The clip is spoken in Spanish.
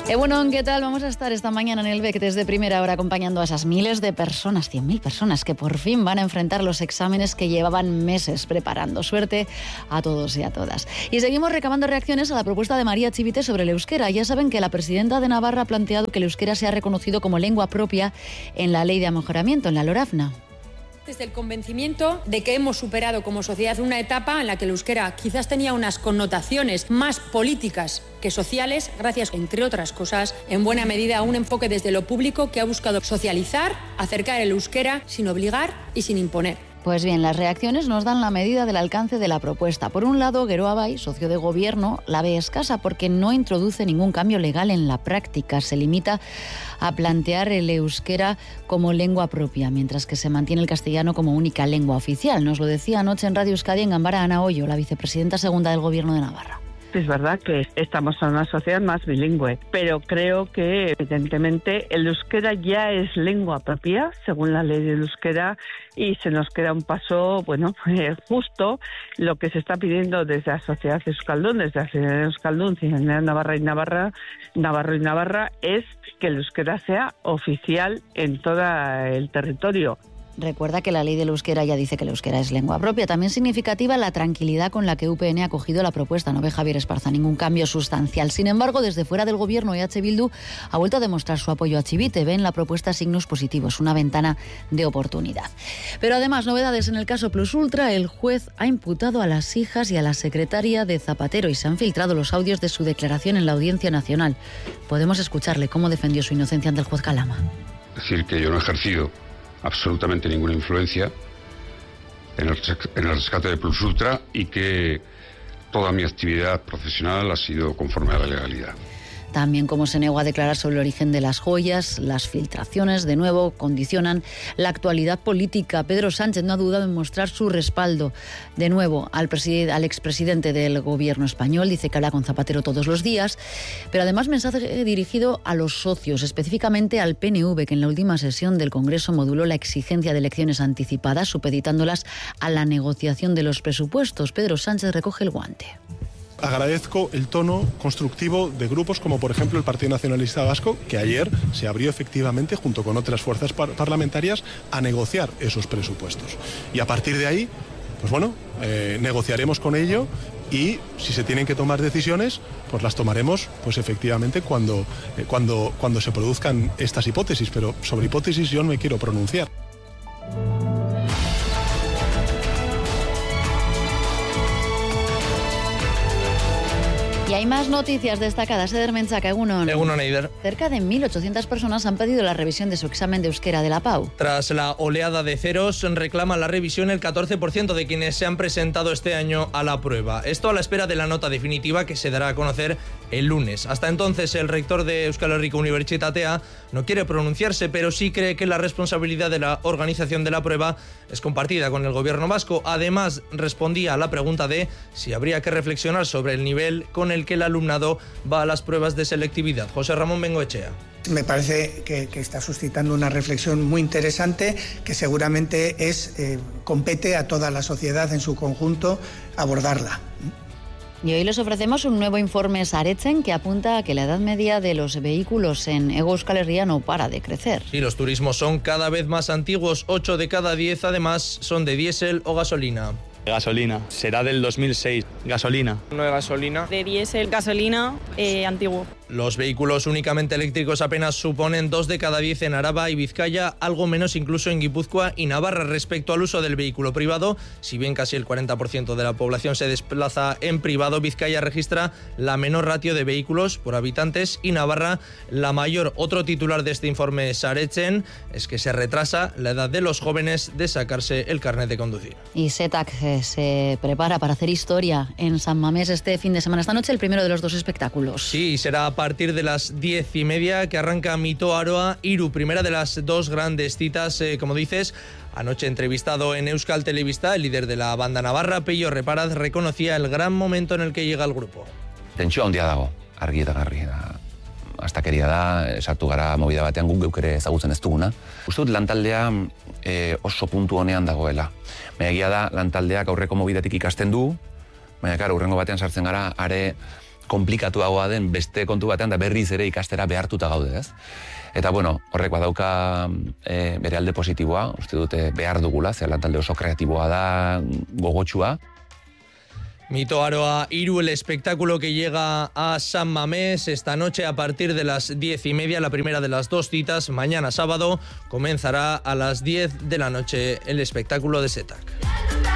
Bueno, ¿qué tal? Vamos a estar esta mañana en el BEC desde primera hora acompañando a esas miles de personas, 100.000 personas que por fin van a enfrentar los exámenes que llevaban meses preparando. Suerte a todos y a todas. Y seguimos recabando reacciones a la propuesta de María Chivite sobre el euskera. Ya saben que la presidenta de Navarra ha planteado que el euskera sea reconocido como lengua propia en la ley de amejoramiento, en la LORAFNA. Desde el convencimiento de que hemos superado como sociedad una etapa en la que el euskera quizás tenía unas connotaciones más políticas que sociales, gracias, entre otras cosas, en buena medida a un enfoque desde lo público que ha buscado socializar, acercar el euskera sin obligar y sin imponer. Pues bien, las reacciones nos dan la medida del alcance de la propuesta. Por un lado, Geroa Bai, socio de gobierno, la ve escasa porque no introduce ningún cambio legal en la práctica. Se limita a plantear el euskera como lengua propia, mientras que se mantiene el castellano como única lengua oficial. Nos lo decía anoche en Radio Euskadi en Ganbara Ana Hoyo, la vicepresidenta segunda del Gobierno de Navarra. Es verdad que estamos en una sociedad más bilingüe, pero creo que evidentemente el euskera ya es lengua propia, según la ley del euskera, y se nos queda un paso, justo lo que se está pidiendo desde la sociedad euskaldun, desde la sociedad euskaldun, Navarro y Navarra, es que el euskera sea oficial en todo el territorio. Recuerda que la ley del euskera ya dice que el euskera es lengua propia. También significativa la tranquilidad con la que UPN ha acogido la propuesta. No ve Javier Esparza ningún cambio sustancial. Sin embargo, desde fuera del gobierno, EH Bildu ha vuelto a demostrar su apoyo a Chivite. Ve en la propuesta signos positivos, una ventana de oportunidad. Pero además, novedades en el caso Plus Ultra. El juez ha imputado a las hijas y a la secretaria de Zapatero y se han filtrado los audios de su declaración en la Audiencia Nacional. Podemos escucharle cómo defendió su inocencia ante el juez Calama. Decir que yo no he ejercido absolutamente ninguna influencia en el rescate de Plus Ultra y que toda mi actividad profesional ha sido conforme a la legalidad. También como se negó a declarar sobre el origen de las joyas, las filtraciones, de nuevo, condicionan la actualidad política. Pedro Sánchez no ha dudado en mostrar su respaldo, de nuevo, al expresidente del gobierno español. Dice que habla con Zapatero todos los días, pero además mensaje dirigido a los socios, específicamente al PNV, que en la última sesión del Congreso moduló la exigencia de elecciones anticipadas, supeditándolas a la negociación de los presupuestos. Pedro Sánchez recoge el guante. Agradezco el tono constructivo de grupos como por ejemplo el Partido Nacionalista Vasco, que ayer se abrió efectivamente junto con otras fuerzas parlamentarias a negociar esos presupuestos. Y a partir de ahí, negociaremos con ello y si se tienen que tomar decisiones, pues las tomaremos efectivamente cuando se produzcan estas hipótesis, pero sobre hipótesis yo no me quiero pronunciar. Y hay más noticias destacadas. Eder Menchaca, Egunon. Egunon, Eider. Cerca de 1.800 personas han pedido la revisión de su examen de euskera de la PAU. Tras la oleada de ceros, reclama la revisión el 14% de quienes se han presentado este año a la prueba. Esto a la espera de la nota definitiva que se dará a conocer el lunes. Hasta entonces, el rector de Euskal Herriko Unibertsitatea no quiere pronunciarse, pero sí cree que la responsabilidad de la organización de la prueba es compartida con el gobierno vasco. Además, respondía a la pregunta de si habría que reflexionar sobre el nivel con el que el alumnado va a las pruebas de selectividad. José Ramón Bengoechea. Me parece que está suscitando una reflexión muy interesante que seguramente compete a toda la sociedad en su conjunto abordarla. Y hoy les ofrecemos un nuevo informe Saretzen que apunta a que la edad media de los vehículos en Hego Euskal Herria no para de crecer. Sí, los turismos son cada vez más antiguos, 8 de cada 10 además son de diésel o gasolina. Gasolina, será del 2006, gasolina. No de gasolina. De diésel, gasolina, antiguo. Los vehículos únicamente eléctricos apenas suponen 2 de cada 10 en Araba y Vizcaya, algo menos incluso en Guipúzcoa y Navarra. Respecto al uso del vehículo privado, si bien casi el 40% de la población se desplaza en privado, Vizcaya registra la menor ratio de vehículos por habitantes y Navarra la mayor. Otro titular de este informe Saretzen es que se retrasa la edad de los jóvenes de sacarse el carnet de conducir. Y SETAC se prepara para hacer historia en San Mamés este fin de semana. Esta noche el primero de los dos espectáculos. Sí, será a partir de las 10:30 que arranca Mito Aroa Iru, primera de las dos grandes citas, como dices. Anoche entrevistado en Euskal Telebista, el líder de la banda navarra, Pello Reparaz, reconocía el gran momento en el que llega el grupo. Tentsio handia dago, argi eta garbi da. Astakeria da, sartu gara movida batean guk geuk ere ezagutzen ez duguna. Uste dut lantaldea oso puntu honean dagoela. Egia da lantaldeak aurreko mobidatik ikasten du, baina claro, urrengo batean sartzen gara are komplikatuagoa den beste kontu batean, da berriz ere ikastera behartuta gaude, ez? Eta, bueno, horrek badauka bere alde positiboa, uste dute behar dugula, ze lantalde oso kreatiboa da, gogotsua. Mito Aroa Iru, el espectáculo que llega a San Mamés esta noche a partir de las 10:30, la primera de las 2 citas. Mañana sábado comenzará a las 10 de la noche el espectáculo de Setac.